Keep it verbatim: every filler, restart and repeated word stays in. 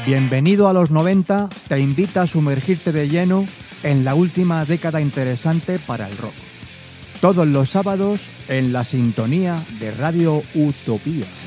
Bienvenido a los noventa te invita a sumergirte de lleno en la última década interesante para el rock. Todos los sábados en la sintonía de Radio Utopía.